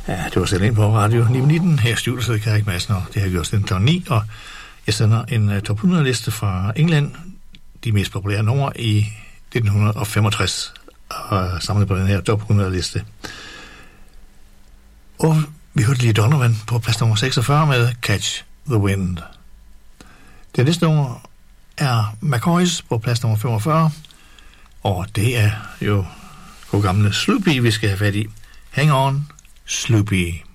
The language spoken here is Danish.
Ja, det var selv ind på Radio 919. Her studiet sidder Karik Madsen, og det har gjort siden kl. 9, og jeg sender en top 100-liste fra England. De mest populære numre i 1965, og samlet på den her top 100-liste. Og vi hørte lige Donovan på plads nummer 46 med Catch the Wind. Det næste nummer er McCoys på plads nummer 45, og det er jo god gamle Sloopy, vi skal have fat i. Hang on, Sloopy.